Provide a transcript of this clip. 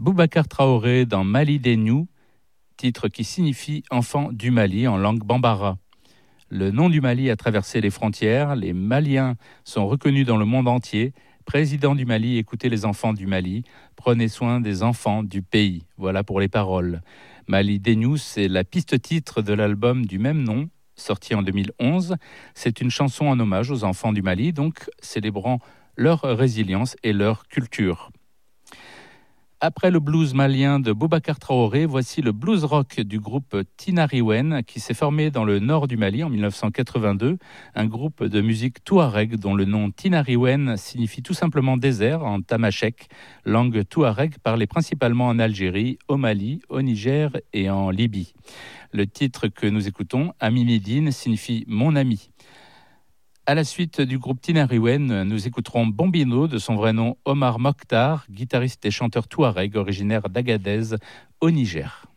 Boubacar Traoré dans Mali Dennou, titre qui signifie enfant du Mali en langue bambara. Le nom du Mali a traversé les frontières, les Maliens sont reconnus dans le monde entier. Président du Mali, écoutez les enfants du Mali, prenez soin des enfants du pays. Voilà pour les paroles. Mali Dennou, c'est la piste-titre de l'album du même nom, sorti en 2011. C'est une chanson en hommage aux enfants du Mali, donc célébrant leur résilience et leur culture. Après le blues malien de Boubacar Traoré, voici le blues rock du groupe Tinariwen qui s'est formé dans le nord du Mali en 1982, un groupe de musique touareg dont le nom Tinariwen signifie tout simplement désert en tamashek, langue touareg parlée principalement en Algérie, au Mali, au Niger et en Libye. Le titre que nous écoutons, Ami Midine, signifie mon ami. À la suite du groupe Tinariwen, nous écouterons Bombino, de son vrai nom Omar Mokhtar, guitariste et chanteur touareg originaire d'Agadez au Niger.